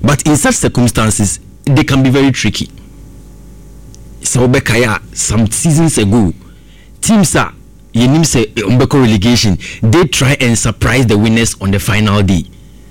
But in such circumstances, they can be very tricky. So Bekaya, some seasons ago, teams are Umbeko relegation, they try and surprise the winners on the final day.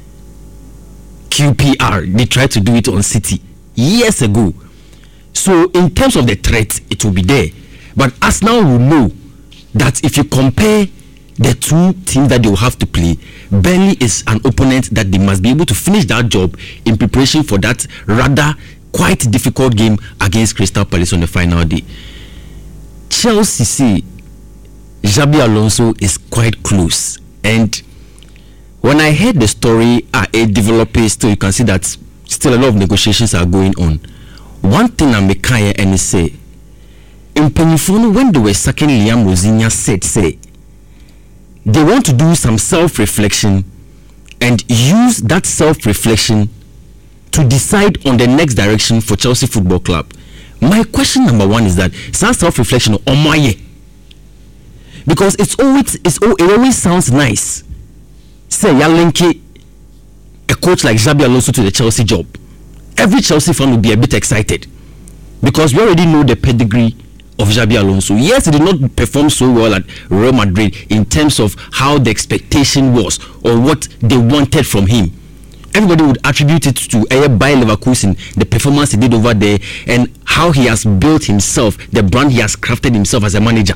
QPR, they tried to do it on City years ago. So in terms of the threat, it will be there. But Arsenal will know that if you compare the two teams that they will have to play, Burnley is an opponent that they must be able to finish that job in preparation for that rather quite difficult game against Crystal Palace on the final day. Chelsea see Xabi Alonso is quite close, and when I heard the story developing, still you can see that still a lot of negotiations are going on. One thing I make clear and say, in Penifonu, when they were sacking Liam Rosinia, say they want to do some self-reflection and use that self-reflection to decide on the next direction for Chelsea Football Club. My question number one is that self-reflection on my year, because it always sounds nice. Say you link a coach like Xabi Alonso to the Chelsea job. Every Chelsea fan will be a bit excited because we already know the pedigree of Xabi Alonso. Yes, he did not perform so well at Real Madrid in terms of how the expectation was or what they wanted from him. Everybody would attribute it to Bayer Leverkusen, the performance he did over there, and how he has built himself, the brand he has crafted himself as a manager.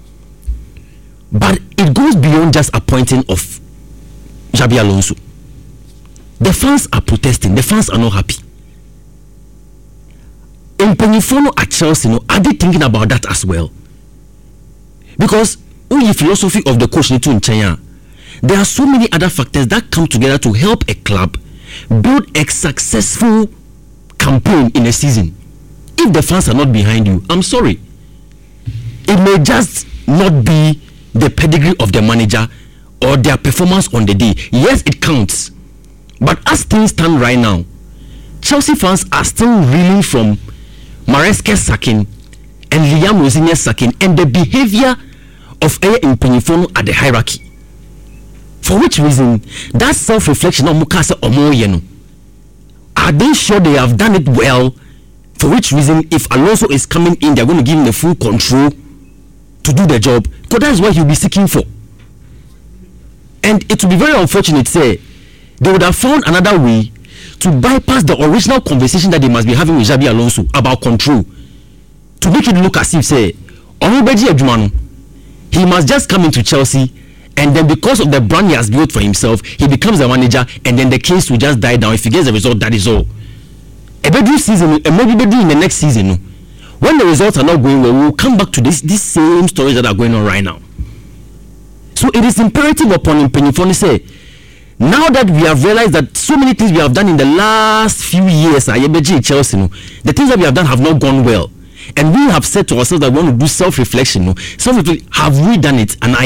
But it goes beyond just appointing of Xabi Alonso. The fans are protesting. The fans are not happy. In Penifonu at Chelsea, are they thinking about that as well? Because the philosophy of the coach in China, there are so many other factors that come together to help a club build a successful campaign in a season. If the fans are not behind you, I'm sorry, it may just not be the pedigree of the manager or their performance on the day. Yes, it counts, but as things stand right now, Chelsea fans are still reeling from Maresca sacking and Liam Rosinia sacking and the behavior of Penifonu at the hierarchy. For which reason that self-reflection of Mukasa Omoyeno, are they sure they have done it well? For which reason, if Alonso is coming in, they're going to give him the full control to do the job, because that's what he'll be seeking for. And it would be very unfortunate, say, they would have found another way to bypass the original conversation that they must be having with Xabi Alonso about control, to make it look as if, say, Omobeji Ejumanu, he must just come into Chelsea, and then because of the brand he has built for himself, he becomes the manager, and then the case will just die down. If he gets the result, that is all. A better season, and maybe in the next season, when the results are not going well, we'll come back to these same stories that are going on right now. So it is imperative upon Penifonu say, now that we have realized that so many things we have done in the last few years at Chelsea, the things that we have done have not gone well, and we have said to ourselves that we want to do self-reflection. Have we done it? And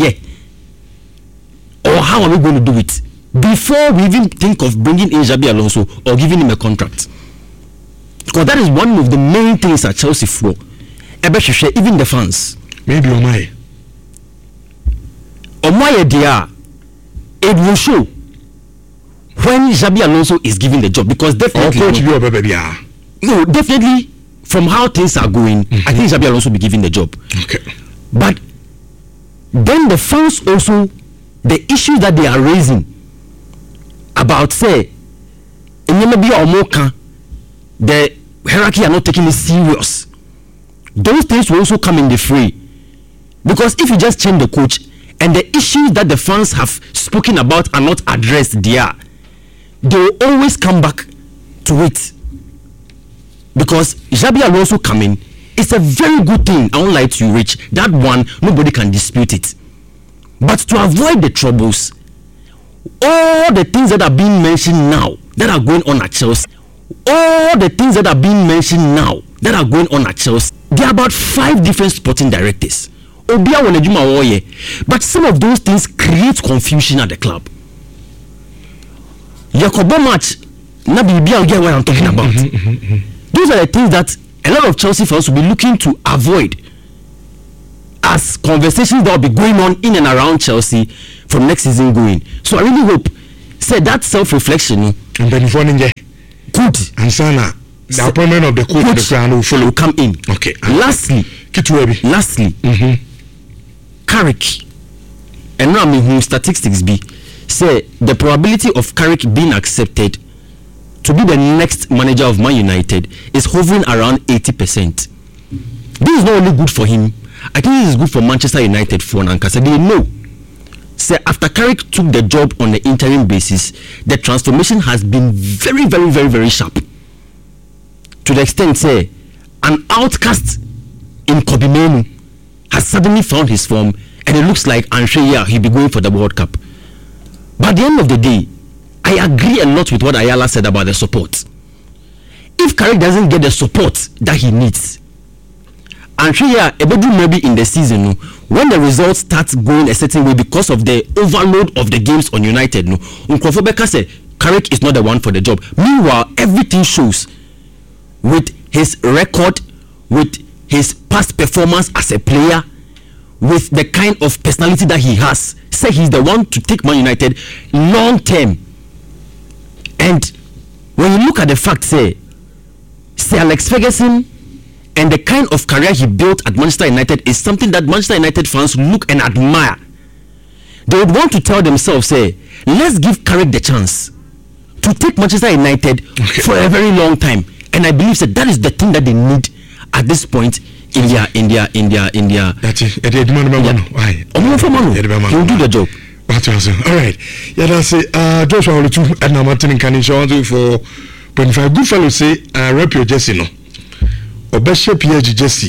or how are we going to do it before we even think of bringing in Xabi Alonso or giving him a contract? Because that is one of the main things at Chelsea for even the fans. Maybe Omaye there, it will show when Xabi Alonso is given the job, because definitely definitely from how things are going, I think Xabi Alonso will be given the job. Okay. But then the fans also, the issues that they are raising about, say, the hierarchy are not taking it serious. Those things will also come in the fray. Because if you just change the coach and the issues that the fans have spoken about are not addressed there, they will always come back to it. Because Xabi Alonso coming is a very good thing. I won't lie to you, Rich. That one, nobody can dispute it. But to avoid the troubles, all the things that are being mentioned now that are going on at Chelsea, there are about 5 different sporting directors. But some of those things create confusion at the club. Yakobo match, what I'm talking about. Those are the things that a lot of Chelsea fans will be looking to avoid as conversations that will be going on in and around Chelsea from next season going. So I really hope, say, that self-reflection. Ansana, the appointment of the coach the crown will come in. Okay. Lastly, Carrick, and now I mean who statistics be say the probability of Carrick being accepted to be the next manager of Man United is hovering around 80%. This is not only good for him, I think this is good for Manchester United for Nankasa. They know. Say after Carrick took the job on the interim basis, the transformation has been very, very, very, very sharp. To the extent, say, an outcast in Kobe Mainoo has suddenly found his form, and it looks like Anshe, he'll be going for the World Cup. But at the end of the day, I agree a lot with what Ayala said about the support. If Carrick doesn't get the support that he needs, Anshe, maybe in the season, when the results start going a certain way because of the overload of the games on United, Nkrofobeka said Carrick is not the one for the job. Meanwhile, everything shows with his record, with his past performance as a player, with the kind of personality that he has, say he's the one to take Man United long term. And when you look at the fact, say Alex Ferguson and the kind of career he built at Manchester United is something that Manchester United fans look and admire. They would want to tell themselves, say, let's give Carrick the chance to take Manchester United for a very long time. And I believe that is the thing that they need at this point in their. That's it. He'll do the job. All right. Yeah, that's it. Joshua Olutu and Martin Kanisha for 25. Good fellow say, rep your Jesse no. Obesha PhD Jesse.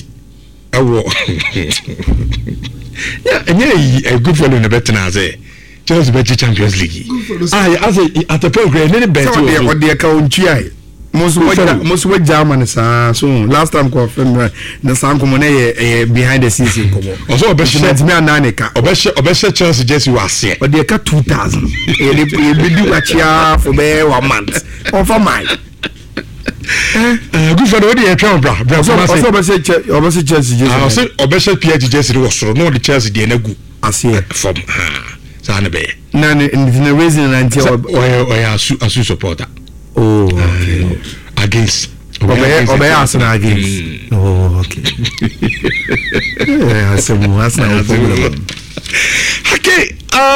Yeah, and yeah, a good fellow in the better now. Just better Champions League. As at the program, any better what they account GI. Most German so last time the sound behind the scenes. Also, Obesha Chelsea Jesse was here. But they cut 2,000. They do a chair for 1 month. Or for mine. Good for the account, bro. Obesha Chelsea. I say Obesha PhD Jesse was so no the Chelsea DNA good. I see from Sanabe. None in the reason until I supporter. Oh, okay. Against Obey Arsenal against. Oh, okay. Yeah, that's not problem. Okay,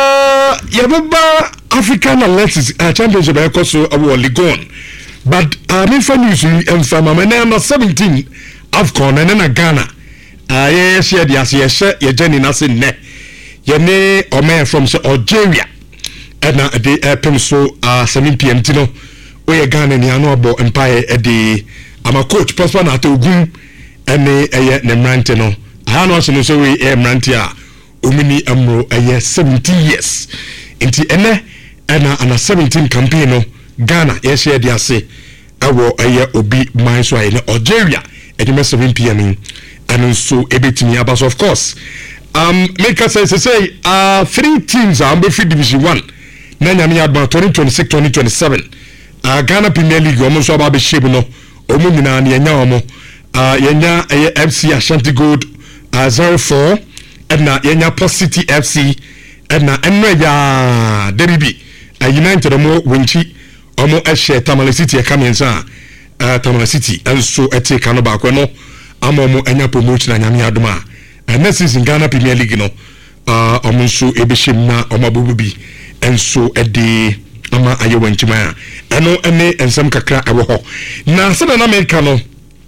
Yababa African Athletics Championship also award Ligon. But I'm for news and from my name 17 AFCON and then Ghana. Yes, your Jenny Nasin ne. Yene Omer from Algeria. And the pencil 7 p.m. Tino. We Ghana ni ano empire the ama coach Prosper na Ogun ene Nemrante no I know so so we Nemrante a omini amro 70 years inti ene ana 17 campaign no Ghana yes share dia say awo obi man so aye Algeria e 7 pm and so ebetimi abas of course make us say 3 teams are in division 1 na nyame adba 2026-2027 Ghana Premier League almost about the shape no omumina na yenya omo yenya FC Ashanti Gold 04 and na yenya Port City FC and na ya Derby United omo winchi omo ehye Tamale City e kamensa Tamale City and so ete kano ba ko no amomo enya promotion na nyame adoma next season Ghana Premier League no omo so ebeshim na omo bobubi and so ede ama ayewanchima eno ene ensem kakra ewo ho na se na America no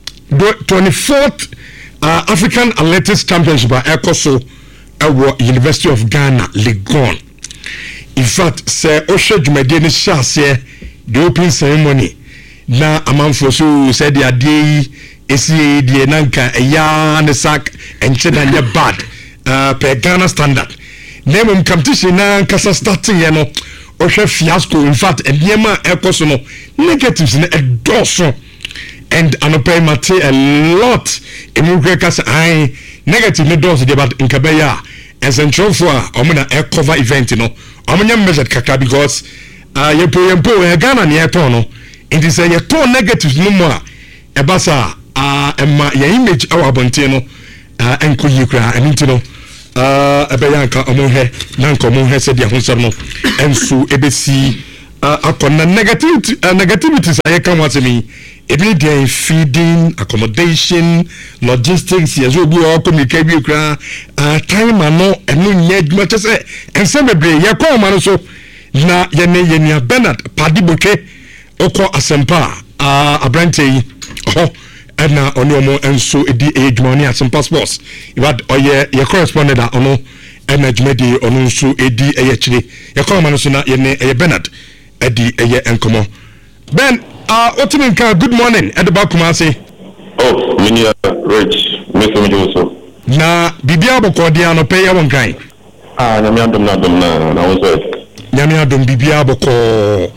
24th African Athletics Championship ekoso ewo University of Ghana Legon. In fact say ohwe dwumade ne hyase the opening ceremony na amanfo so said the ade esi die nanka eya ne sak enche na nye bad per Ghana standard name competition na kasa starting ye no ohwe fiasco. In fact enema ekoso no negatives na edoso and anope mate a lot emukwe kasa ai negative ne doso de but nkabeya essential for omuna e cover event no omunya measured kaka because yempo Ghana ne eton no it is a ton negatives no more e basa emma your image our bonte no enko yikra anti no ebeyanka omonhe nanka omonhe se dia honsam no enso ebesi akona negativities I come what me every day feeding, accommodation, logistics, yes, we be all communicate with time and no and no yet much as and some be ya come man so na ye Bernard Padibuke oko asempa abrante and na ono and so the age money at some passports what your correspondent ono and Jumedi ono so edi actually ya come man so na ye Bernard edi eye enkomo Ben Otiminka, good morning at the back Kumasi. Oh, Minia Rich, Mr. Joso. Na Bibia Bokodia no pay one guy. Yamiadum Nadum, I was Yamiadum Bibia Boko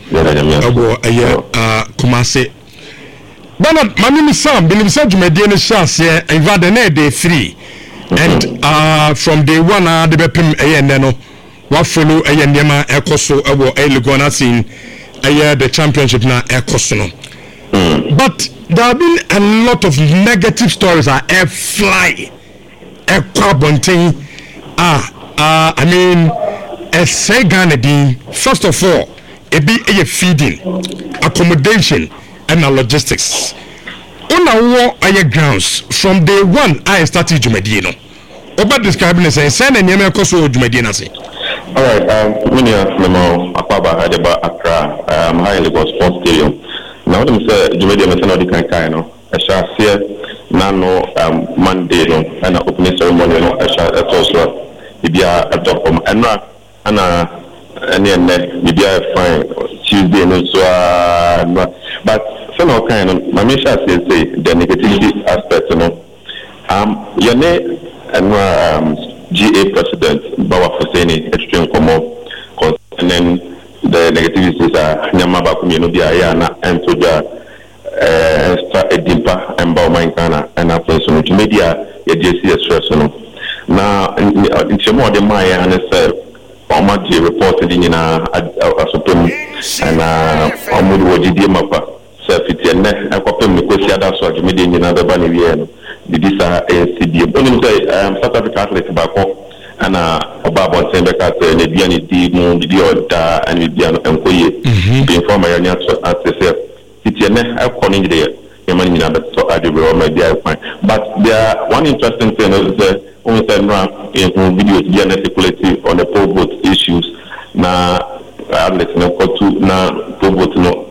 Kumasi. But my name is Sam, believe such Mediana chance here, and Vadene day 3. And from day 1, the Bepim Ayaneno, what follow Ayanema Ecoso, a Lugona scene. The championship now Ekosono. But there have been a lot of negative stories air fly Ekwabontin I mean a Seganadin first of all a feeding accommodation and logistics una war aye grounds from day 1 I started Jumedino about describing as send and Yama Koso Jumedina say. All right, Minia Memo Akaba Adeba Accra, High Lagos Sports Stadium. Now, them say Jumedi Mesano di Kankano, a shall see Nano Monday, and opening ceremony, a shall at also Ibia at Topom, and Anna, and then Ibia fine Tuesday, and so but some of kind of Mamisha says the negativity aspect, Yane and GA President Bawa Foseni extreme Komo concerning the negativities are Nyamaba Kuminodia Yana and Toja Edimpa and Baumankana and a person which media JC stress. Now, in some of the Maya and Omaji reported in a Supreme and Omudu Wajidi Mapa. Selfie and I copy Mikosia, that's what you made in another Banny. The Disa ACD. Only say South Africa athlete tobacco and about Sembeka and Biani D Moon Diota and Biano and Koye. Being from my at the CTN, I'm calling there. So I do my dear fine. But there are one interesting thing is that only said in videos DNA quality on the poll vote issues. Now outlets no to now poll vote no.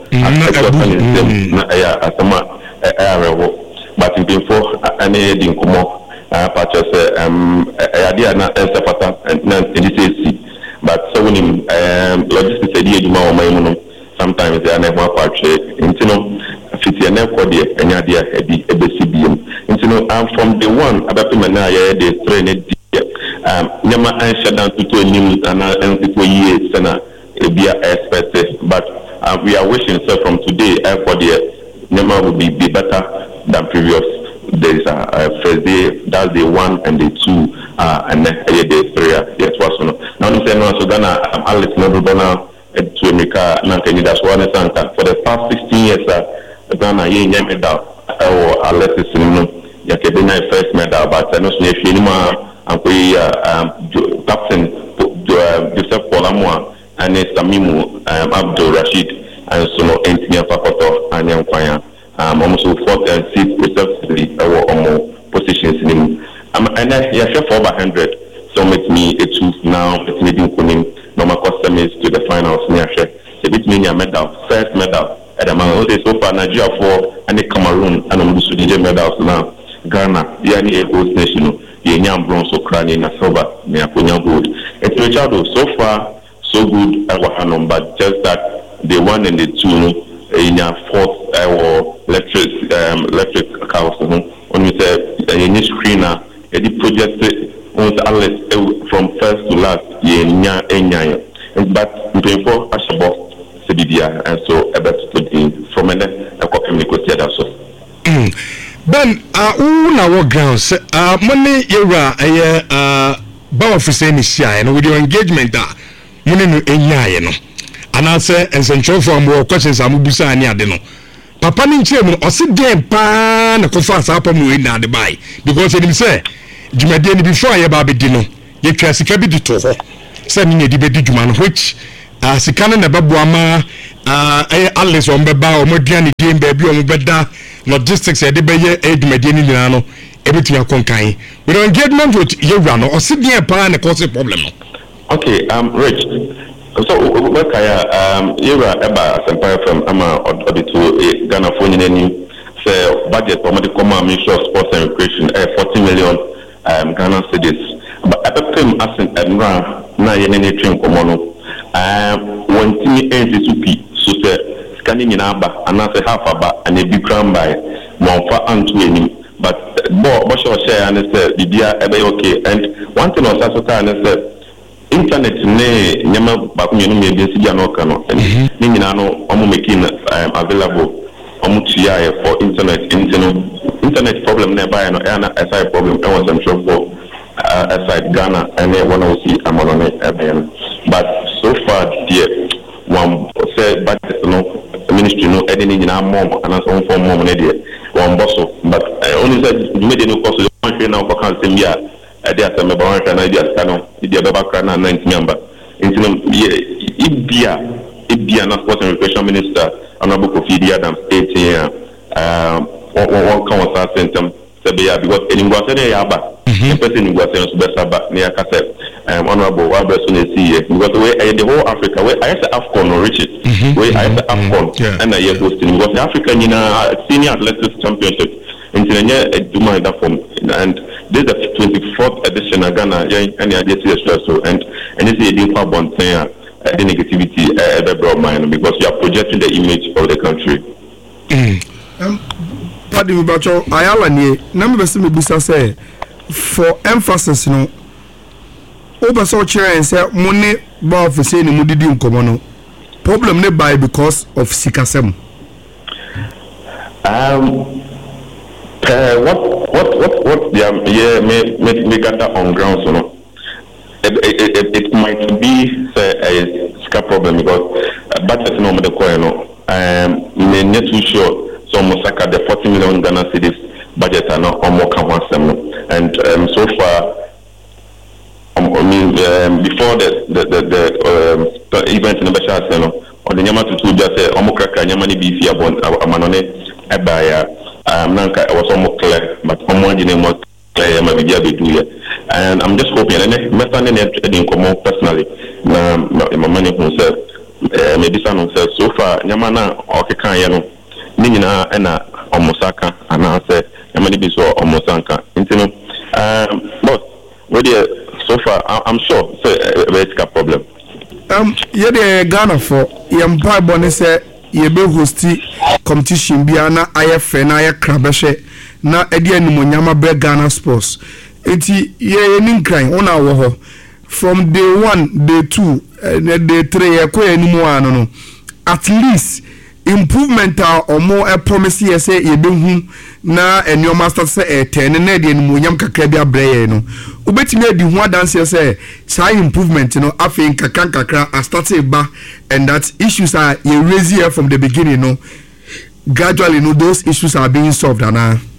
But in before any didn't come up, purchase idea na elsepata and this is but so when logistics idea you know sometimes they are never purchase into fit and never the any idea a BCBM into from the one about the train Nema and shut down to new and to years and be expected but we are wishing so from today for the Nema will be better than previous days. First day, that's the 1 and the 2, and then day 3. Yes, was now. Now, so Ghana, Alex Nobel to America, Nantani, that's one Santa. For the past 16 years, Ghana, you medal or Alex Yakabina first medal, but I know if you Captain Joseph Polamwa and Samimu Abdul Rashid and so Anthony Papato and Yampaya. Almost 4th and 6th respectively or positions in him. And I share 400. So make me a 2 now, it's meeting Kunim, normal customers to the finals near share. A bit many medal, first medal at the Mount so far Nigeria 4 and the Cameroon and I'm the medals now. Ghana, Yani a host nation, Yam bronze or cranny and silver, Neaponia gold. It's Richard so far so good at Wahanum, but just that the 1 and the 2 in your 4th electric cars on with a new screener the project from first to last but before Ashabo Sibidia and so about to from a copy so Ben una work grounds money era Bawa Fuseni Shia and with your engagement that you know and I say and central for more questions Amubusa and Yadeno. Papa Ninchemo or sit there pan a confess up on me now the buy because it say Jumadini before your baby dino, ye classic to sending a debate Juman which sikane na babuama Alice on beba o modiani game baby o beda logistics e de beye edumade ni nyina no ebetu akonkan we don't engagement with Yewra no osidia pa na cause problem no. Okay, Rich, so what kaya Yewra eba Asempa from ama auditor Ghana phone ni say budget for the command Ministry of Sports and Recreation 40 million Ghana cedis but epem asen emra na yenene train komono one team NCP so say scanning in aba and say half aba and a big crown by monfa antu enim but bo sure share and say bibia ebe okay and one thing was also and say internet ne nyama ba ku yenu me bi si dia no ka no ni nyina no omo making available omo tia for internet problem ne ba no na aside problem I was sure for aside Ghana and one of see amonone eben but so far there one said but no ministry no any nyina mom and so for mom ne there one boss but only said me dey no cost one train now for can say me there some be one train idea no the baba kana 90 member into ibia na sports and recreation minister honorable Kofi Adams 18 one come was sent Sabia because in Guasene Yaba, the person in Guasene Subesaba near Cassette, Honorable Waberson is here because the whole Africa, where I said Afcon or Richard, where I said Afcon, and I hear hosting was the African Senior Athletics Championship in Kenya, Duma that form, and this is the 24th edition of Ghana, and the idea so and this is a deep one thing, the negativity ever brought mine because you are projecting the image of the country. Padi Bacho, Ayala ni number me busa say for emphasis no over so chair and say money ba for say ni mudidi nkomo no problem ne by because of sikasem. What me gather on ground so no it might be say a scar problem because budget no me the coin no me not too sure. So Mosaka the 40 million Ghana cedis budget are not on more and so far before the event in the Bashar or the Yama to just say Omokraka Yamani BC upon Amanone Abaya Nanka was almost clear but Omo more clear and I'm just hoping and in common personally my money himself maybe son himself so far Yamana Okekan Nina ena omosaka anase yamani biso omosanka intino but so far I'm sure it's a problem yede Ghana for yampa bone se yebe hosti competition bia na ayefe na ayekrabehwe na edi animonyama be Ghana sports enti ye ni nkran ona wo ho from day 1 day 2 day 3 ye ko animu ano no at least improvement or more a promise yes say ye behu na enyo master say 10 na de animonyam kakra bia breye no ubetimi adi ho dance say say improvement no afin kakra started ba and that issues are ye raise here from the beginning no gradually no those issues are being solved and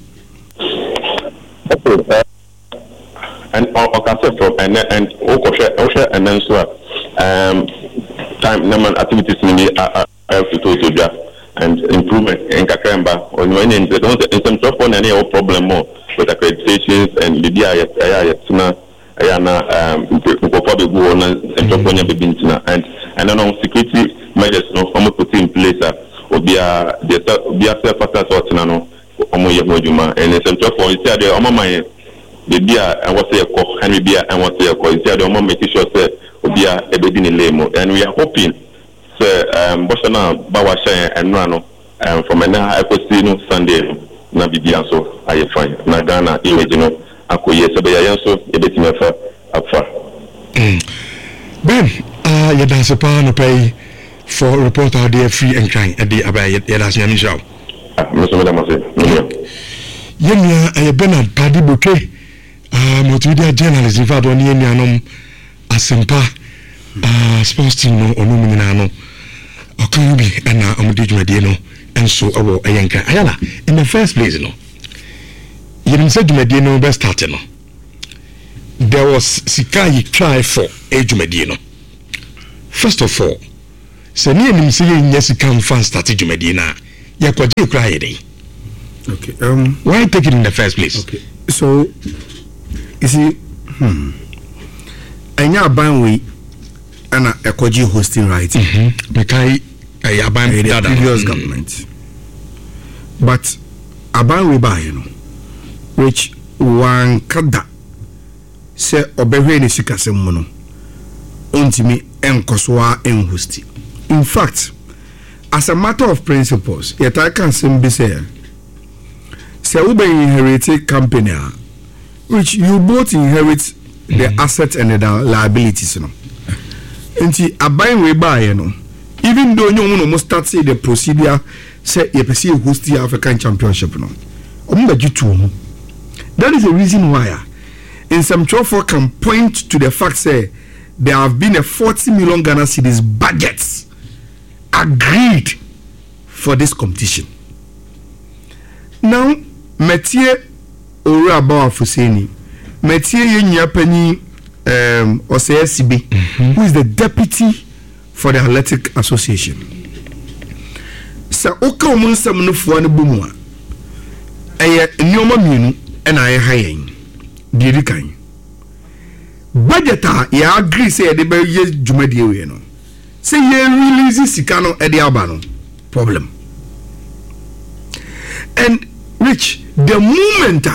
okay from and okoshe and then so time number activities ni to and improvement in Kakamba or when in some trouble and any problem more with accreditations and media probably go on and and then on security measures no form put in place or be a self assessment no and some trouble is there on my baby and what say Henry Bia and what say is making sure say be a bedin lemo and we are hoping Boshana Bawasha and Rano from an Ecosino Sunday na Bibianso I find na Ghana image no akoye sebaya so ebetima fa afa Ben ya dance pa no pay for report out there free and crying at the abaya ya dance nyami show Mr. Madam say yemia Bernard Padi Bouquet multimedia journalist in fact on yemia Asempa sports team no onu nyina no okan bi na omudijumade no enso awo ayenka ayala in the first place no yenim say jumade no be start no there was sikai try for ejumade no first of all sɛ ne anim sɛ yɛnyɛ sika mfa start dwumadie no a yɛkɔgye kora yɛ den. Okay. Why take it in the first place? Okay. So, you see, anya aban we ana ekoji hosting right. Mekai aban the previous government. But aban we ba you know, which one kada se obehwe ni sikasem mu no. Ontimi enkosoa enhosti. In fact, as a matter of principles, yet I can simply say Ube inherit a company which you both inherit the assets and the liabilities. No? And abayin we buy, you know, even though you must start say the procedure, say you pursue host the African Championship. No? That is the reason why in some trouble can point to the fact say there have been a 40 million Ghana cedis budgets agreed for this competition. Now, Mathieu Ora Fuseni, Mathieu Yenyapani Osesibi, who is the deputy for the Athletic Association. Sa oka omunsa munufu ane bumwa. Eye nyoma mienu ena aye hayen. Diri kan. Budgeta ya agree say de be ye dwumadi we no. Say ye release sika no e de aba no. Problem. And Rich, the moment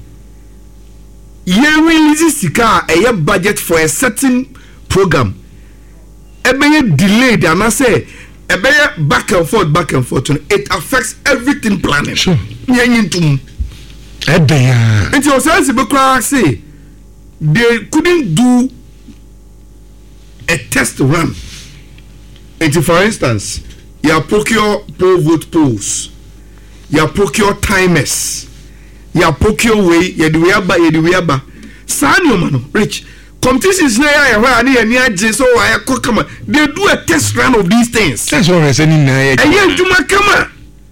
you release a budget for a certain program, delayed, and I say back and forth, it affects everything planning. Sure. And your say they couldn't do a test run. And for instance, you procure poll vote polls. Ya procure timers, ya procure way, ya the weaba. Sanyo mano, Rich. Competitions na ya where ani aje so I come. They do a test run of these things. That's what I'm saying na ya. Aye juma kama.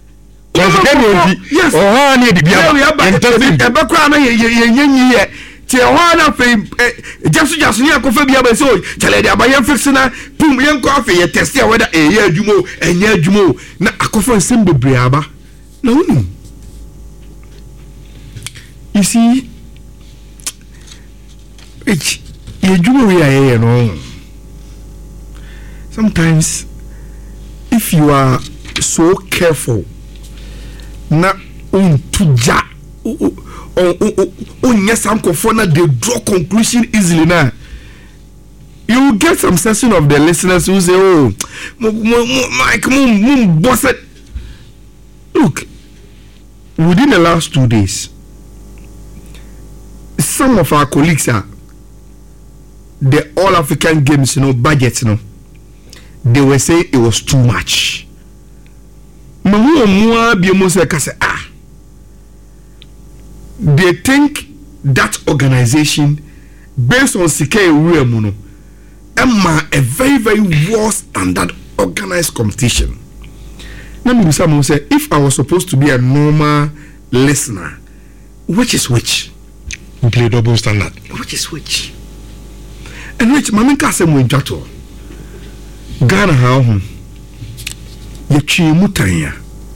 Yes. Oh, ni di biaba. Eba kwa na ye. Ti na fe jasu ni akofa biaba so chale de abaye fix na pum yen ko afa ye test ya whether ye adwumo enya adwumo na akofa nsem bebre aba. No. You see, sometimes if you are so careful, na untuja, they draw conclusion easily now. You will get some section of the listeners who say, "Oh, Mike, boss it." Look. Within the last 2 days, some of our colleagues are the All African Games, budget, they were saying it was too much. They think that organization, based on Sike Uremuno, a very, very well standard organized competition. Let me say, if I was supposed to be a normal listener, which is which? We play double standard. Which is which? And which Maminka said we jato. Ghana how mutanya.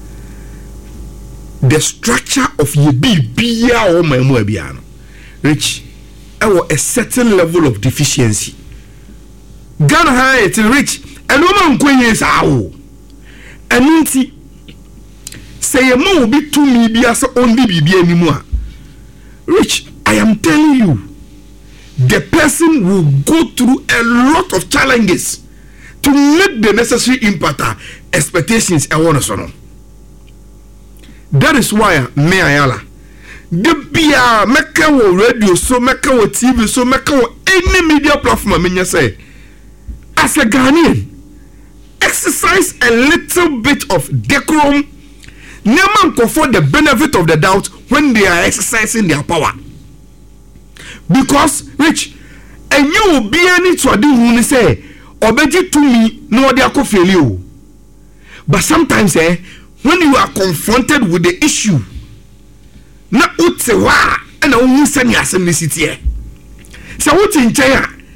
The structure of ye bia or my muabiano. Rich, a certain level of deficiency. Ghana high it's rich, and woman queen is how. And say a more be to me be as only be anymore. Rich, I am telling you, the person will go through a lot of challenges to make the necessary impact expectations I want to know. That is why me ayala the bia meka wo radio so meka wo TV so meka wo any media platform me say as a Ghanaian exercise a little bit of decorum. Never go for the benefit of the doubt when they are exercising their power. Because, Rich, and you will be any to do when say, obey to me, no, they are fail. But sometimes, when you are confronted with the issue, na utsewa and a woman send your simplicity. So, what's in China?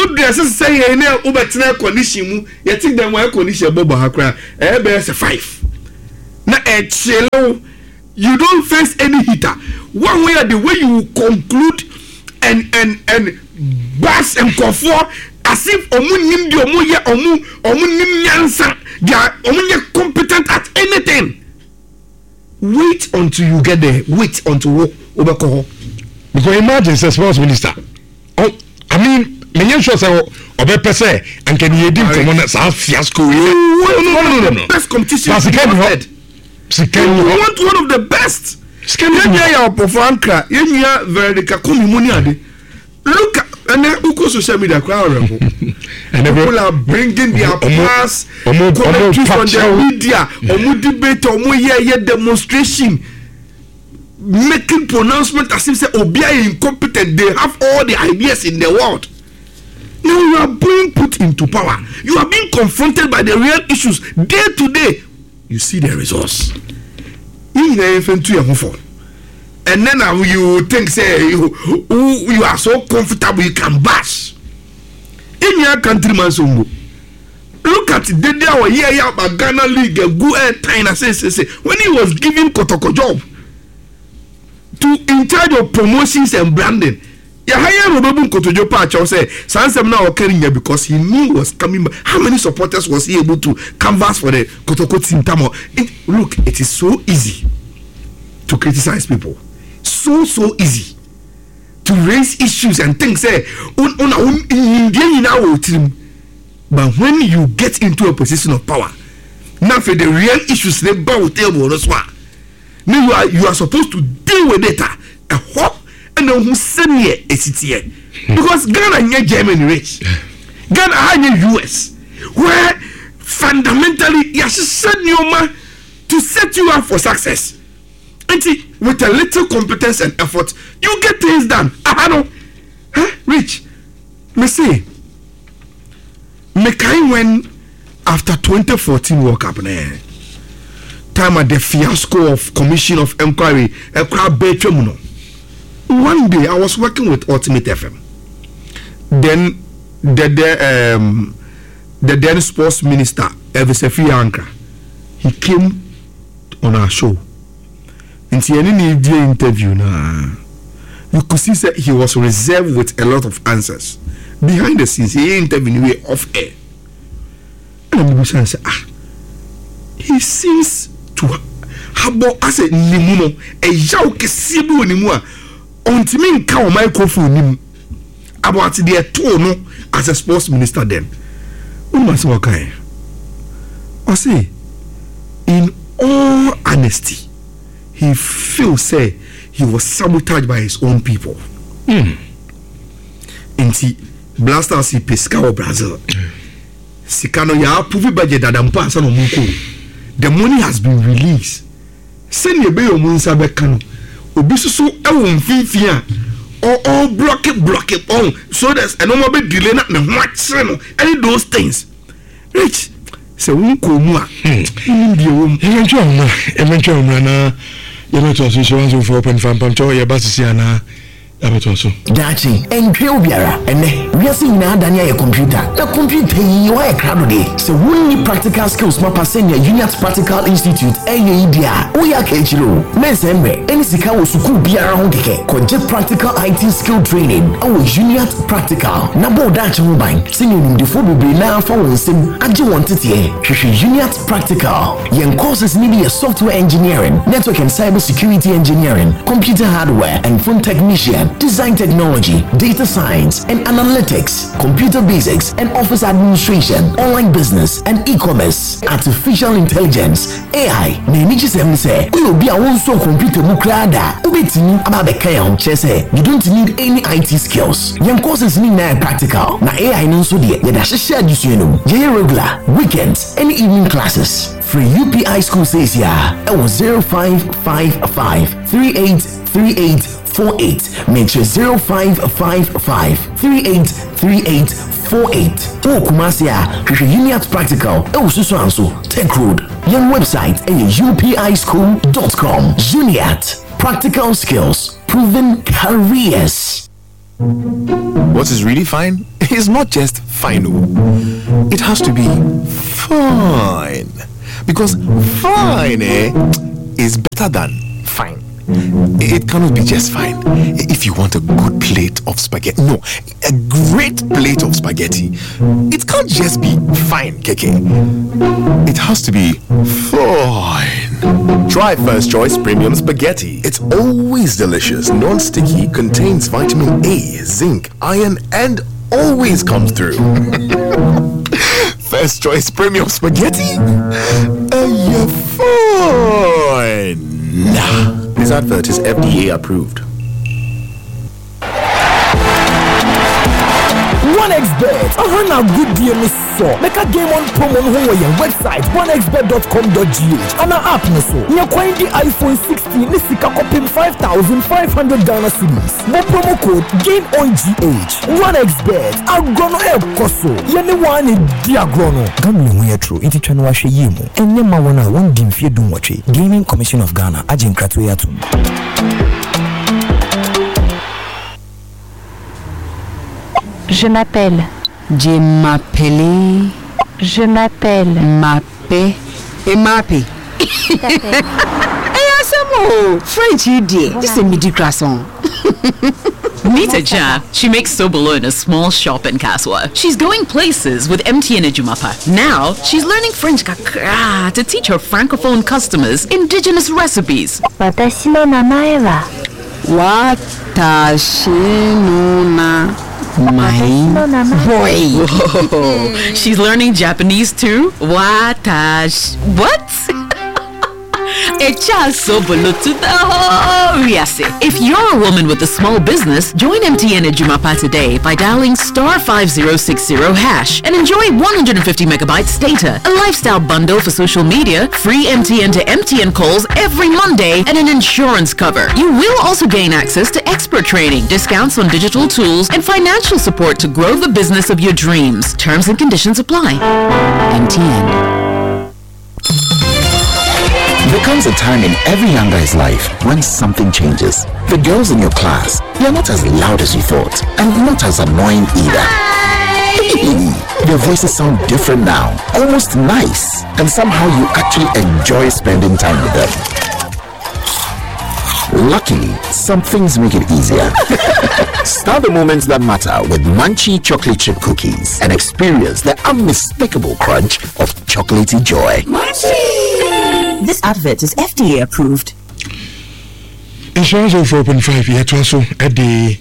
Who dress say any Ubertina condition, you think them were condition Boba Hakra, a 5. Now, a cello, you don't face any hitter. One way or the way you conclude and bash and comfort as if Omunim the Omunim Yansa, they are competent at anything. Wait until you get there. Wait until Obako. Because imagine, as sports minister. Oh, I mean, many sure say Obepe say and can you do from one fiasco? No. Best competition. You want one of the best. You perform. You Veronica Kumi look at and then who goes social media crowd and people are bringing their past commentaries on their media debate demonstration making pronouncement as if say Obia incompetent. They have all the ideas in the world. Now you are being put into power. You are being confronted by the real issues day to day. You see the results. And then you think say you are so comfortable you can bash. In your countryman songo. Look at the day our year about Ghana League go air time say when he was giving Kotoko job to in charge of promotions and branding. Ya hire Robobu Kotojo patch say Sansem now occurring here because he knew was coming back. How many supporters was he able to canvass for the Kotoko team tamo? Look, it is so easy to criticize people. So easy to raise issues and things say but when you get into a position of power now for the real issues they bow table now you are supposed to deal with it and then who send here because Ghana and Germany rich Ghana and US where fundamentally you should send your man to set you up for success. With a little competence and effort, you get things done. Rich, me say, me kind when after 2014 World Cup, time at the fiasco of Commission of Inquiry, one day I was working with Ultimate FM. Then the then sports minister Elvis Ankra, he came on our show. In the interview, you could see that he was reserved with a lot of answers. Behind the scenes, he interviewed off air. And I said, he seems to have as a nimuno, a yauke sibu nimua, on to me cow microphone about their tone as a sports minister then. I say, in all honesty, he feels say he was sabotaged by his own people. And he blaster si pesca Brazil. Sikano ya puvi budget that ampa no muko. The money has been released. Send your bayo munsa bekano. Obisusu e fifia or block it on so there's a normal bit delay na watch any those things. Rich say unko mu a eventually na you know to associate 104.5 to your basisiana abetoso dachi enkweu biara ene wiase nyina adania ye computer na computer yi wa e krado de so wonni practical skills ma pasenya Uniat Practical Institute dia o ya kechiro mesembe eni sika wo suku biara ho keke koje practical IT skill training o Uniat Practical na bo dachi ho ban sinu ndifo bebre na fa wonsem age won tete hwehwe Uniat Practical yen courses ni be software engineering, network and cyber security engineering, computer hardware and phone technician, design technology, data science and analytics, computer basics and office administration, online business and e-commerce, artificial intelligence, AI. Na ni jisem say, you be a wonso computer mu krada. Ubetini ababeka ya chese. You don't need any IT skills. Yan courses ni na practical. Na AI no so de ya da share additional. Ye regular, weekends, and evening classes. Free UPI school says ya. It was 0555 383848. Make sure 0555 383848. Oh, Kumasia, Uniat Practical. Oh, so Tech Road. Young website upischool.com. Uniat Practical Skills, Proven Careers. What is really fine is not just fine. It has to be fine. Because fine is better than fine. It cannot be just fine. If you want a good plate of spaghetti, no, a great plate of spaghetti, it can't just be fine, Keke. It has to be fine. Try First Choice Premium Spaghetti. It's always delicious, non-sticky, contains vitamin A, zinc, iron, and always comes through. First Choice Premium Spaghetti? You're fine. This advert is FDA approved. 1xbet. Now good deal is so. Make a game on promo on your website 1xbet.com.gh and our app no so. You find the iPhone 16 this is copy 5,500 Ghana cedis. No promo code game on GH. 1xbet. Agrono help koso. Yene one diagrono. Gaming we true. Inti chanwa she yimu. Enye mawana won dimfie dum wache. Gaming Commission of Ghana. Ajin kratwe yatum. Je m'appelle. Je m'appelle. Je m'appelle. Mappé. Et mappé. French idiot. This is a midi croissant. Meet Aja. She makes sobolo in a small shop in Kaswa. She's going places with MTN Ejumapa. Now, she's learning French kakra to teach her francophone customers indigenous recipes. Watashi no namae wa. Watashi no na. My boy. Whoa. She's learning Japanese too? Watash. What? If you're a woman with a small business, join MTN Ejumapa today by dialing *5060# and enjoy 150 megabytes data, a lifestyle bundle for social media, free MTN to MTN calls every Monday, and an insurance cover. You will also gain access to expert training, discounts on digital tools, and financial support to grow the business of your dreams. Terms and conditions apply. MTN. There comes a time in every young guy's life when something changes. The girls in your class, you're not as loud as you thought, and not as annoying either. Your voices sound different now, almost nice, and somehow you actually enjoy spending time with them. Luckily, some things make it easier. Start the moments that matter with Munchie chocolate chip cookies and experience the unmistakable crunch of chocolatey joy. Munchie! This advert is FDA approved. Insurance of 4.5 year to also at the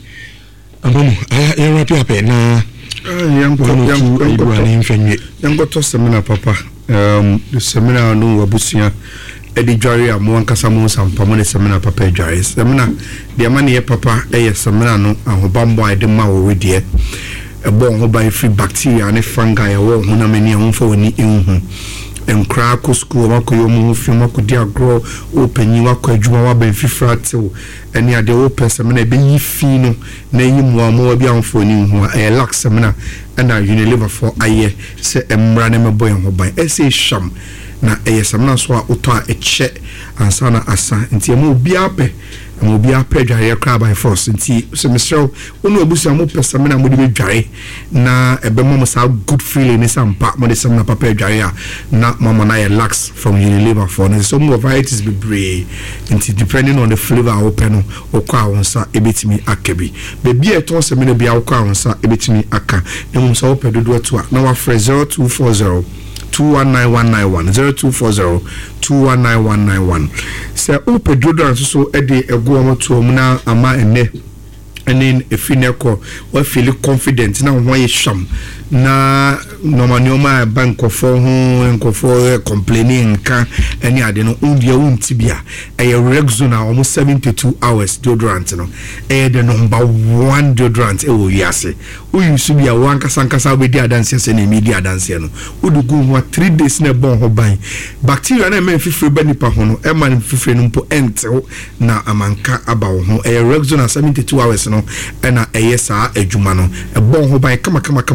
young seminar papa the seminar no wabusia Eddie Jari a Moankasa Mons and Pamone seminar papa Jari seminar the money papa a seminar no and Bambo I the ma with dear a bon by free bacteria and a fungi a war when I mean for any and crack school wako yomu film wako dia grow open you wako ejuma wa ben fifra till any other open seminar be yi fino na yi mo mo bi amfoni ho e lax seminar and Unilever for aye say emra na meboy ho ban e say sham na e seminar so a oto a eche ansa na asa nti mo bi ape mo bi ape dware kra by force nti so mesrew onu abusu mo pesa me na mo di dware na ebe mo sa good feeling is ampa mo de seminar papa dware na mama na lax from Unilever for no so more varieties be brave nti depending on the flavor open o kwa wonsa ebetimi akabi bebi e to seminar bia o kwa wonsa ebetimi aka emu so opedodo to na wa 0240 219191 0240 219191 say opedrodo so e de ego omoto omuna ama ene enen efineko we feel confident na ho ye sham na normanioma bank of for complaining ka any ade no undia untibia e Rexona almost 72 hours deodorant no e the number 1 deodorant e wo yase we use bia wan kasankasa we di adanse se na media adanse no udugu ho 3 days na bon ho ban bacteria na men fifre ba nipa ho no e man fifre no mpo entew na amanka aba ho e Rexona 72 hours no e na e yesa adwuma no e bon ho ban kama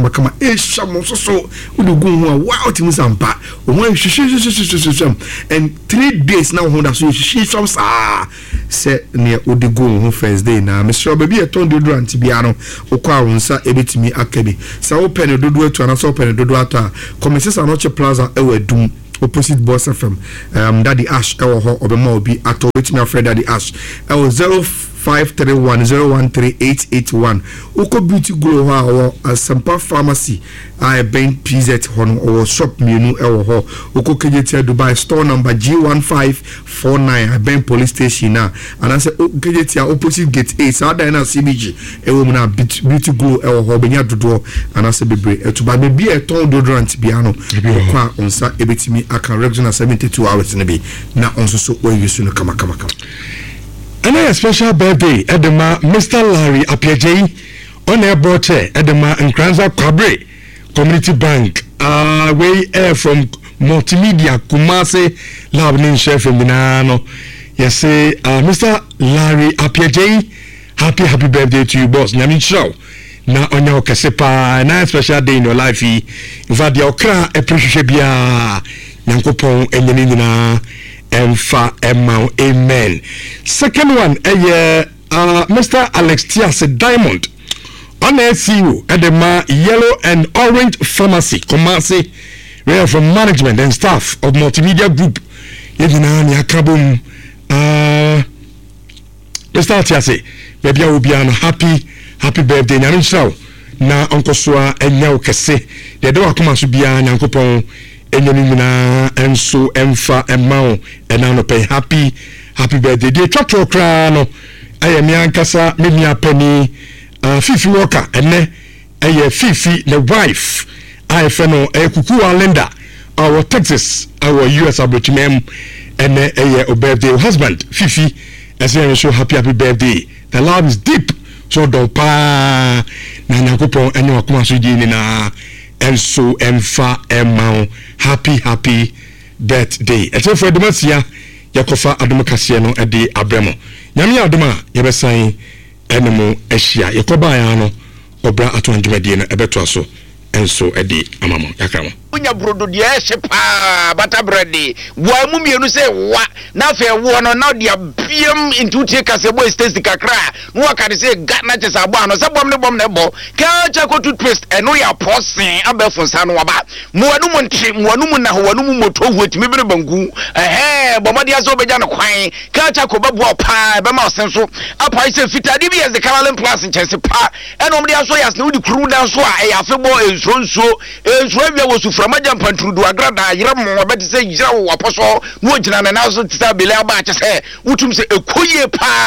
shamo so we go wow timsampa o hwehwehwehwehwehwehwem and 3 days now honda so hwehwehwem sa se ne odi go ho first day na me sure baby eton deodorant bia no okwa wonsa ebetimi akabi sa wo pen dodo atu na so pen dodo atu a commerce anoche plaza ewa dum opposite Boss FM Daddy Ash ewo ho obema obi ato betimi afred Daddy Ash ewo 0531013881 uko beauty glow ho Asampa pharmacy I ben PZ hono or shop menu ewo ho uko KJT Dubai store number G1549 ben police station na and I say KJT opposite gate 8 so that na CBG ewo na beauty glow ewo ho benya dodo and I say bebre etuba be e ton deodorant bia no kwa onsa ebetimi aka regional 72 hours ne bi na onso so we use no kama and a special birthday edema Mr. Larry Apiaje on air broche edema Nkranza Kwabre Community Bank way air from Multimedia Kumase Lab nin chef Minano. Yes say Mr. Larry Apiaje happy birthday to you boss Nyamin show na onya okasepa na special day in your life in fact your okra appreciate bia Nyankopon enyini na Emfa Emma amen. Second one Mr. Alex Tiase Diamond on SEO at the Yellow and Orange Pharmacy Kumasi we are from management and staff of Multimedia Group yedina ni akabum Mr. Tiase baby will be an happy birthday na show na onko soa enya okese de do akoma so bia Nyankopon enyinina enso emfa emao enano pay happy birthday de twatwo kra no ayemi ankasa memia pani Fifi Walker ene Fifi the wife ifeno kuku Linda our Texas our US abrochimem ene birthday husband Fifi as you show happy birthday the love is deep so do pa na Nyankopon enyo akoma so ji ni na enso emfa emao happy birthday eto for demasia yakofa adomkase no ede abremo nyame adoma yebesan enemo ehia yakoba ya no obra ato anjumade no ebeto aso enso ede amamo yakramo unya brodo de ehye bata bread wa mu mienu se wa na fe wo no na de biem into take as boy states kakra no aka de se Ghana chese abo ano se bom ne bo ka cha ko toothpaste eno ya posen abefun sa no waba mu anu mu ntri mu anu mu na ho anu mu moto huetimi bere bangu bomade aso beja no kwan ka cha ko babu pa be ma osenso apa ise fitade bi as the Caroline Plus chese pa eno mde aso yas na udi kru dan so a ya fe bo enso bia wo Ramajan Pantrudu agrada yiram wabeti se yira waposo no gina na so tisa bele aba chese utum se ekoye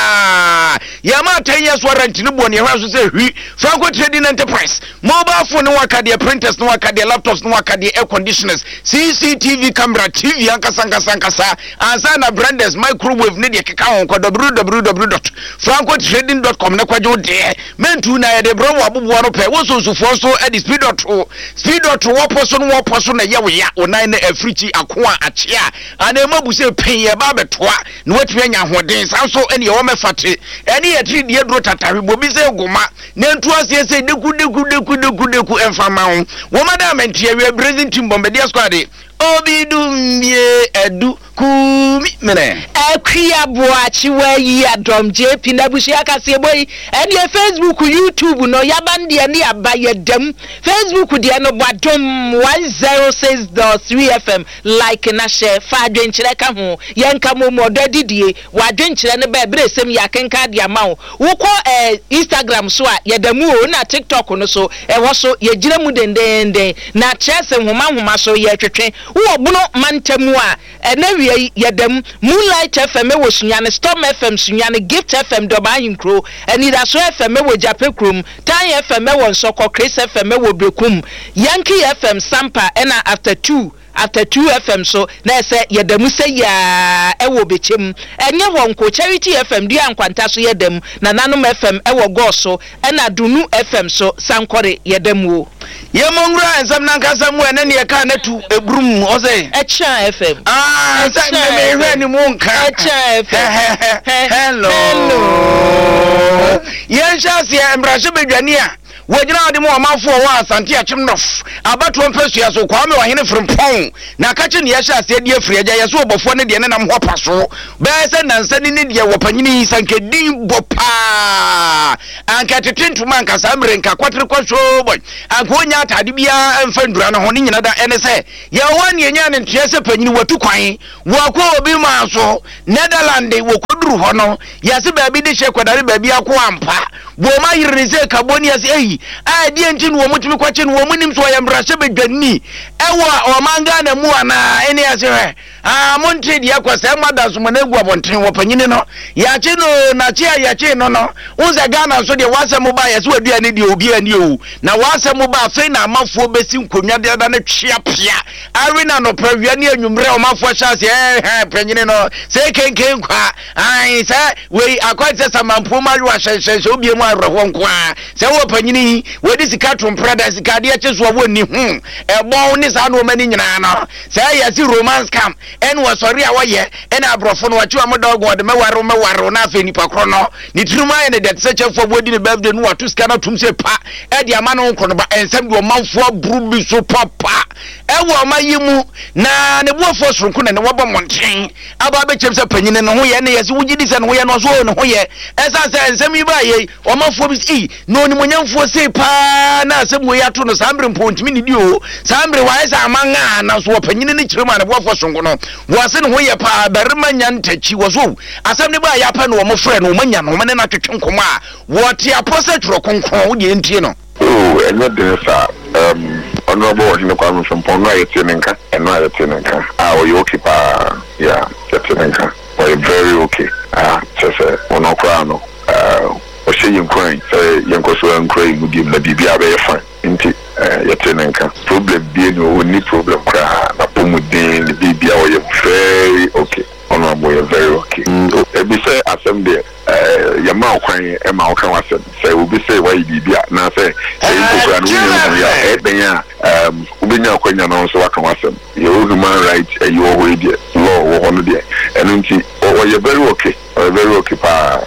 pa yama 10 years warranty no boni hwa so se hwi Franco Trading Enterprise mobile phone wakade printers no wakade laptops no wakade air conditioners CCTV camera TV ankasa ansa na branders microwave ne de keka on ko www.francotrading.com na kwajo de mentu na de bro wabubu no pe wo so so e speed dot waposo no waposo na ye we ya onan na africhi akoa achia ana mabu se pen ye ba betoa na watu anya hoden sanso ene wo mefate ene ye tri de dro tatahwe bobi se goma na ntu asie se deku enfama ho wo madam entie we brazil team bombardier squad obidumie edu kumi mene akria boachi wayi adom JP nabushi akase boy ene Facebook YouTube no yabande ne abaye dam Facebook de no badom 106.3 FM like na share fa adwenkyere ka ho yenka momodo didie wadwenkyere ne ba bresem yakenka de ama wo ko Instagram so a yedamu o na TikTok no so wo so yegire mu dendenden na chese homa so ye twetwe wo buno mantamu a ene yedam Moonlight FM wo sunyane Storm FM sunyane Gift FM doba yinkro enida so FM wo Jape krom Tan FM wo Nsoko Chris FM wo Brekum Yankee FM Sampa ena after 2 FM so na se yedamu se ya ewo bechem enye wonko Charity FM dia nkwanta so yedam na nanom FM ewo goso ena Dunu FM so sankore yedamu o Yemongura ensam nankasa mu ene ne ka na tu ebrum ose Echa FM me hwe ni mu nka Echa FM hello yensha se embrashe bedwane a wajina de mo amafo wa asante achimnof abato mpesua so kwa me wahene frimpon na kache ne yahya ase de afiri agya yeso obofo ne de ne nam ho paso be se nansa ne de wopanyini sankedin bopa anka tetentuma anka samre nka kwatre kwaso boy anka onya atade bia emfandura no ho ne nyina da ene se ye wani enya ne ntia se panyini watu kwan wakwa obi ma so Netherland wokoduru ho no yase baabi de hye kwadare baabi akwa ampa wo ma yire se kaboni yase eyi a die nti no mo tumi kwache no wo munim so ya mbrahye bedwani ewa o manga na mu ana ene yase he monte dia kwase mada so mo na egu abonten wo panyini no ya che no na che ya che no no unza Ghana so de wase mo ba yase waduane de obi ani o na wase mo ba fe na amafo besi nkonwa de da na twia pia arena no prawia ne anwumre o mafo hyase panyini no se kenken kwa ai se we akwase samampo ma yo ahyenhye obi mu arho nko a se wo panyini we di sika tomprada sika de che so wo ni ebon ni sa no mani nyina no se yase romance camp en wo sori a woye en abrofo no wachi am dog wode mewaro na afa nipa kro no ni truma ye ne de sechefo bodi ne birthday no watu ska na tum se pa e de ama no nkro no ba ensem de o manfo aburu bi so papa e wo mayimu na ne buofo sonko na ne wobo monten aba be chem se panyine no ho ye ne yesi wugidi se no ho ye no so no ho ye esa se ensem yi ba ye o manfo bi no ni monyamfo se pa na asem wo ya to no sambre mpontimi ni dio sambre wa esa amanga na so panyine ne kirema ne buofo sonko no wase no ho ye pa barima nya ntachi wozo asem ne ba ya pa no mo frɛ no manya no mane na twetwe nkoma a wote apose tro konkon wo de ntie no eno de sa honorable hino kwa mfompo no ayete nenka eno ayete nenka o you okay pa yeah ayete nenka or very okay so ono kwa no o she yinkwan say yenkoso ankrai gudi na bibia be fine nti ayete nenka problem bi no ni problem kwa na pomuden bibia o ye very okay honorable you're very okay ebi say assembly yama okwan e ma okan wasem say obi say why bibia na say nkokura no nyɛ ya ebenya ubenya okwanya no so wakan wasem your human right your way there law wo hono there and nti you're very okay pa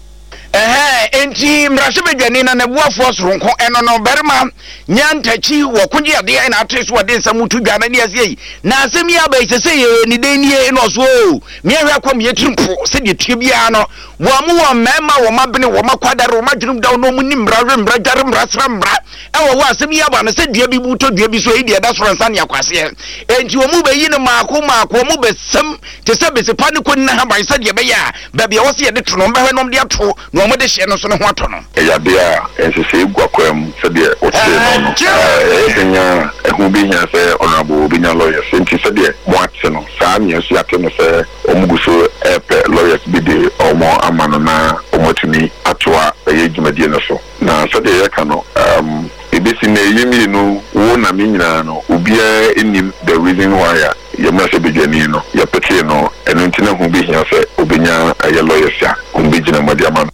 enti mrashe bedwani na nebuafo soronko eno no berma nyantachi wo kunje ade na atreso wade nsamutu dwana ne ase na asemi aba isese ni denie no so me ahwe akwam yetrimpo se de tue bia no wo mu wo mema wo mabene wo makwadare wo madwunum daw no mu ni mra jare mrasra mra ewo wo asemi aba no se dua bi buto dua bi so e de da so nsa ne akwase enti wo mu bayi ne maako mu besem te se besipa ne kon na ha ban se de be ya ba bia wo se ye de to no behwe no de ato no mo de hye no so ne ho ato no ya bia ensese guakwam se de o se no enya ehu bi nya se honorable bi nya lawyer senti se de mo ate no saa nya so ate no se omuguso lawyers bi de omo amano na omotumi atoa yejumadi no so na se de yeka no ebisi na yimi no wo na me nyina no obia enim the reason why ya mase begani no ya pete no eno ntina hu bi hia se obenya aye lawyers ya kumbi jina madi amano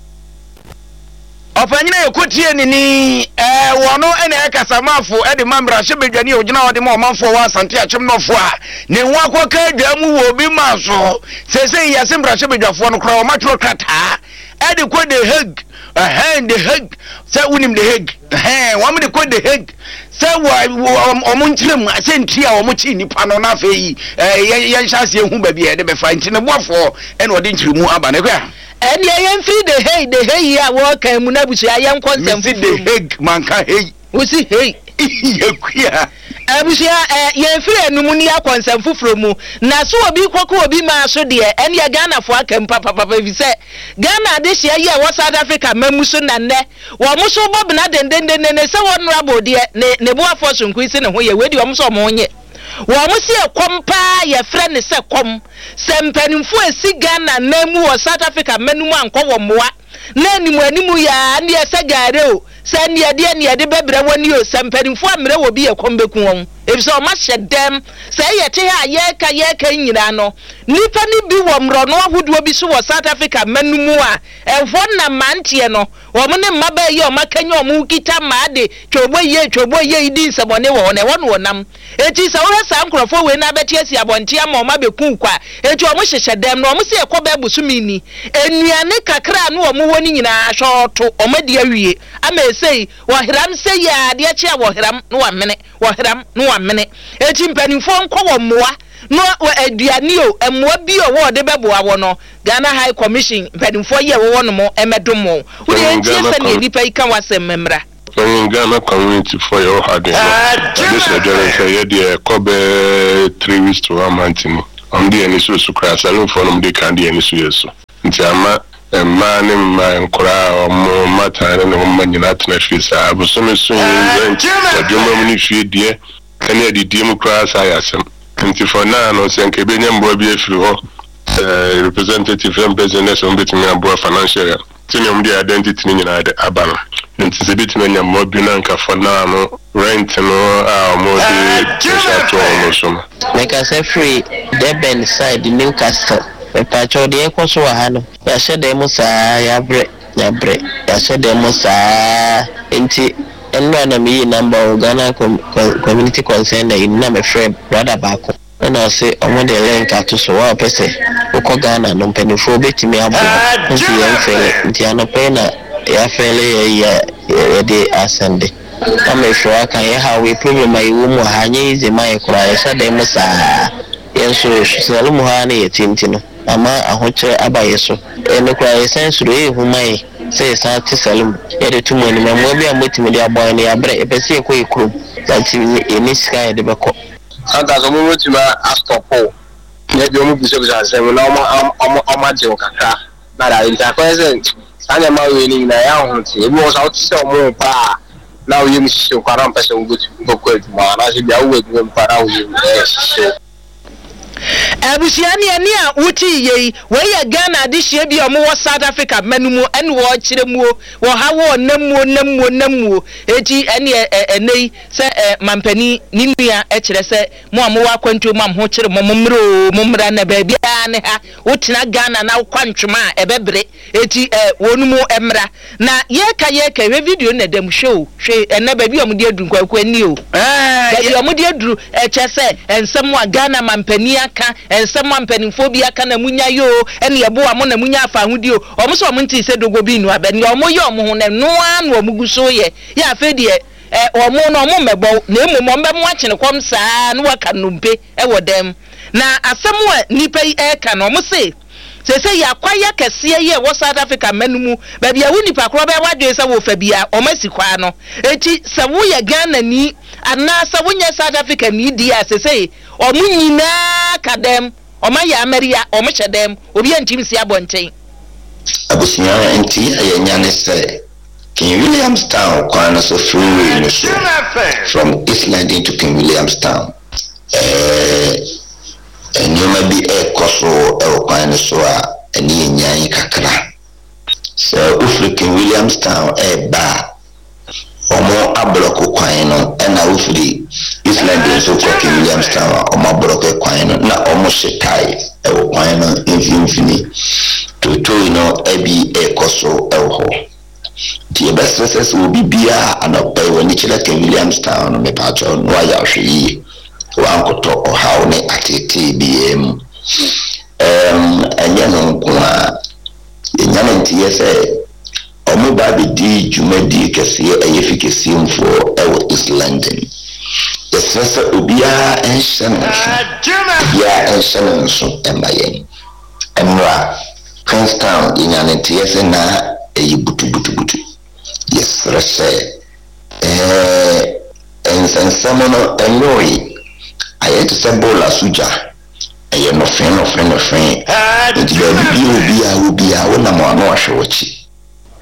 ofanyina ekotie ni wono ene akasamafo ede mamra shebedwani ogina wode ma omanfo wa asante achemnofo a ne ho akoka dwamu wo bi maso sese yase mra shebedwafo no kra o matro kata ede ko the Hague the Hague se unim the Hague wo me de ko the Hague se wo omunchirem asentia wo mochi nipa no na fe yi ye hyase hu ba bia de be fa ntine boafo ene wode nchirimu aba ne kwa and you free the hey ya work and munabusi ayan consent the Hague manka hey we see hey yakuya abusia ye free enumuni akonsem fufuro mu na so obi kwako obi ma so de en ya Ghana fo akam papa vi se Ghana de hia ye wo South Africa mamuso na ne wo muso bob na dendendenne se won rabo de ne bo afo so nkuisi ne ho ye we di wo muso mo nye wo musi ekompa ye frɛ ne se kom sempanimfo esi Ghana na mu wo South Africa manum ankɔ wo moa na animu ya ne ese gare o se ne de bebre woni o sempanimfo amre wo bi ekom beku won if so much dem say ye ha ye ka nyina no nipa ni bi wo mro no ahodo bi so wo South Africa manumu a efo na mantie no wo mo ne maba ye o makanya o mu kita maade twobo ye idi nsebone wo ne wo no nam eti sa wo sa nkrofo we na beti asi abonte ama o mabeku kwa eti o mo hyehye dem no o mo se ekoba busumini enuane kakra no o mo woni nyina shoto o made awie ama esei wo hiram se ya de achi wo hiram no wa mene wo hiram no wa mene eti mpanimfo nko wo moa no aduane o emoa bi o wo de beboa wo no Ghana High Commission mpanimfo ye wo no mo emedomo wo de enti se ne nipa ika wasem memra in Ghana community for your hard this Kobe 3 weeks to 1 month on the any so crash alone for them they can the any so Ntama man in my cry or more matter and woman in that face I was so soon Germany feed dear any of the Democrats I ask them until for now no saying Kebenian boy be a representative and business on between me and boy financial Tinium the identity in the Abana. It's a bit many more binanka for now, rent no more the make us a free Deben side the Newcastle. A patch of the Equaswahano. I said they must yabre. I said they must inti and run me number of Ghana community concern in number frame brother back. And I say, I want the link to so well, person. Ghana, no penny for betting me up. Tiana Pena, ya fairly a day as Sunday. I'm sure I can hear how we prove my woman, Hany is my cry. I said, they must yes, Salumuhani, Tintino. Ama, a hotel abayeso. And the cry sensory who may say, Santi Salum, edit to money, my mobile and with me, their boy, and their break, a sea quick crew. That's in this sky, the back. Sometimes I'm going to ask for Paul. Maybe I'm going to say, well, I'm a joke. But I was a present. I am winning the ounce. It was out so more bar. Now you miss your current person good to man. I should be away when Parao. Abusiani ania uti ye we ya Ghana this year bi omo South Africa manumu en wo chiremu wo hawo namu eti ene enei se mampani ninua e kire se mo amu wa kwantu mam ho kire momra na ba bia ne ha utina Ghana na kwantwema ebebre eti wonumu emra na ye ka we video na dem show hwe ene ba bi omo de adu kwaku ani o bi omo de adu e kire ensem wa Ghana mampani aka ensem ampanimfo bi aka na munya yo ene yebo amo na munya afa hudi o omo so omo nti se dogo bi nu abani omo ye omo ho na noa na omo guso ye ya fe de omo na omo mebo na emu mo mbem akene kom saa na waka numpe wo dem na asem a nipa yi eka na omo se ya kwaya kese ye wo South Africa manumu ba bia wo nipa kro ba wadwe se wo fa bia omo sikwa no eti se wo ye Ghana ni ana se wo nye South Africa ni dia se omu nyina kadem oma ya Ameria omu chedem obi antim si abonten abusinya enti ayanya say King Williamstown kwana so freeway no so from East London to King Williamstown nyoma bi koso kwana so a eni nyan kakra so King Williamstown ba omo abloko kwan no na ufiri East London so King Williamstown omo abloko kwan no na omo shetai kwan no infini to no ebi ekoso ho tie beses obi bia anopa woni kire King Williamstown no me pacho no ya hwe wa nkoto ohaw ne atete biem anya no kwa enya ntie se omo ba bi di jumadi kese ayefike mfo ewo East London esese obia enshana so embaye emra Princeton inyanete yese na butu yes rese ensansamono enoi ayete sebola suja aye no fen obia wona mo ano ahwechi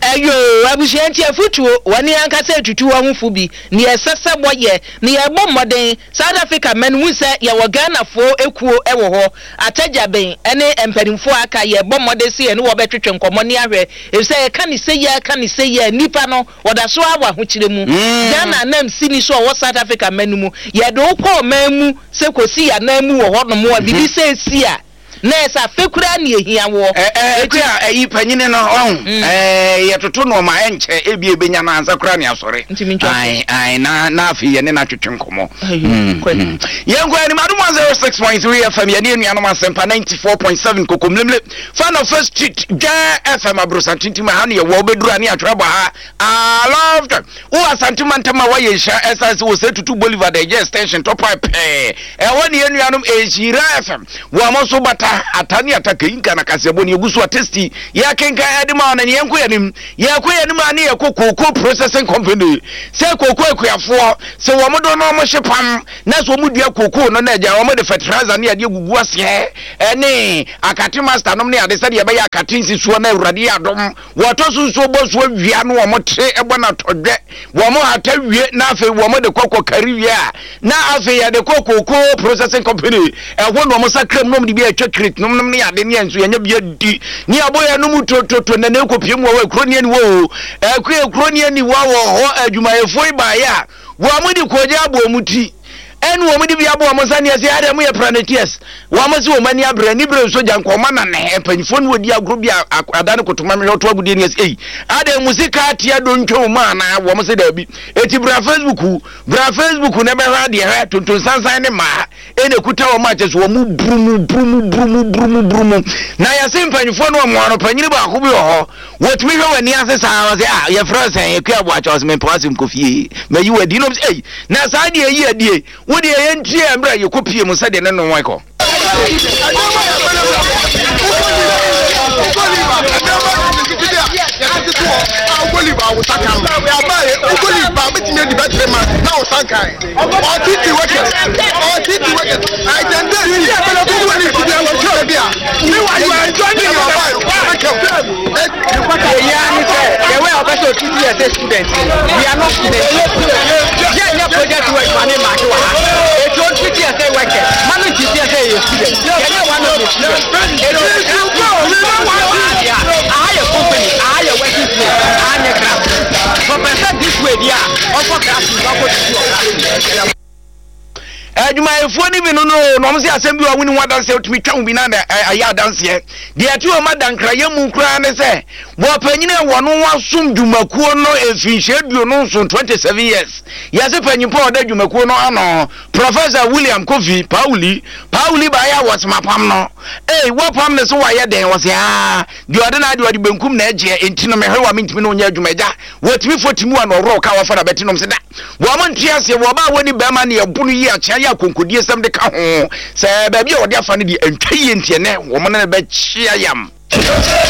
ayo abusianti afutuo wani ankasa tutu wa mfu bi ni esese boye ni ebo moden South Africa menu se ye Ghana fo ekuo ewo ho atajaben ene empanimfo aka ye ebo moden se ene wo betwetwe nkomo ni ahwe e se ye kan se ye nipa no woda so awa ho kire mu Ghana nam sini so wo South Africa menu mu ye do ko mamu se kosi ya namu wo ho no mo bibi se si a Nessa fekura ni ehia wo ekua eyi panyine no yetoto no ma enche ebi ebenya na ansa kura ni asore ai na afi ye ne na twetwe nkomo yenko ani madum 06.3 FM ye ne nuanom asempa 94.7 kokomlemle fan of first street ja FM abrosantinti ma ha ne ye wo bedura ni atwaba ha I love them o asantima ntama wa ye sha SS wo se tutu Bolivar de extension top pipe woni ye nuanom ejira FM wo mo so bata atani atakainka na kasebo ni egusu atesti ya kenka adima na yenko yanim ani ye kokoko processing company se kokoko ekuafo se wo modo no mo hyepam na so mo dua kokoko no na agya wo mo de fertilizer ne ade gugu ase ene akati master no ne ade se de be ya akati nsiso na awurade adom wo to so boso awia no wo mo tre ebo na todwe wo mo atawie na afi wo mo de kokoko kariwia na afi ya de kokoko processing company wo no mo sakram no mo de bi atwa num ne ade ne enso yanya bia di ni aboya no mu toto na ne kopiem wo akroni ani wo akroni ani wo ho adwumayefo ibaya wo amudi koja abo muti enu wo mudi bia abo mo sane ase ade mo ye planetiers wo mo se wo mani abre ni bre so jankoma na ne panifo no di agro bia adane kotoma me to agudi ni ase ade musika atia do ntwo ma na wo mo se da bi eti bra Facebook ne be ha de ha tontun sansan ne ma ene kuta wo ma che so wo mu brumu na ya se panifo no mo ano panyini ba ko bi ho wotumi hwe wani ase sa wa se ya France e kwa bo acha me pasim kofie me yi wadi no na sa de yi adie wo de ye ntie ambra ye kopie mu sa de ne no wako Bolivar was a camp. We are by Bolivar, but you need the better man. Now, Sankai. Or Titi Wicked. I can tell you, you are going to be able to show you. You are joining your wife. The way of us to Titi as a student. We are not students. Yeah, project work on him. It's your Titi as a worker. Manu Titi as a student. You are one of the students. I have company. I have working place. This way, Adwumayefo ni bi no no se asem bi wa woni wadan se otumi twa bi na aya danse de atu o madankra yemu kura ne se bo panyine wono wasum dwumakuo no efinhye duo no so 27 years yase panyimpo oda dwumakuo no ano Professor William Kofi Pauli ba ya was mapam no wo pam ne so wa ye den wo se de ode na de ode benkum na age enti no mehwe wa mentimi no nya adwumaja wotimi fotimu wa no ro ka wa fara beti no se da wo mo ntiase wo ba woni be ma ne ebunu yi acha konkodie sam de ka ho se ba bia ode afa ne di antwaye ntie ne wo mo na be chia yam